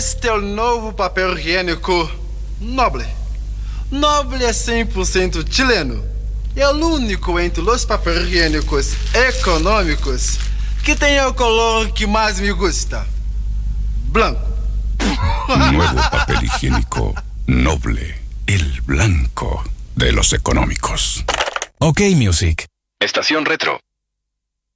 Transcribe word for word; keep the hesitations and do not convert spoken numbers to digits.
Este é o novo papel higiênico Noble. Noble é cem por cento chileno. É o único entre os papéis higiênicos econômicos que tem o color que mais me gusta. Blanco. Nuevo papel higiénico Noble. El blanco de los económicos. Ok, Music. Estación Retro.